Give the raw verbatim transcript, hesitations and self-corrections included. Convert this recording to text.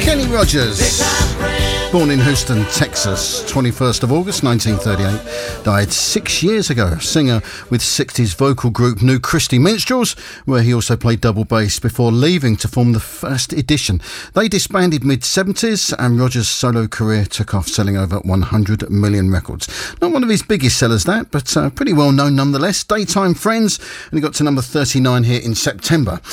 Kenny Rogers, born in Houston, Texas, twenty-first of August nineteen thirty-eight, died six years ago. Singer with sixties vocal group New Christy Minstrels, where he also played double bass before leaving to form the First Edition. They disbanded mid-seventies and Rogers' solo career took off, selling over one hundred million records. Not one of his biggest sellers, that, but uh, pretty well known nonetheless. Daytime Friends, and he got to number thirty-nine here in September.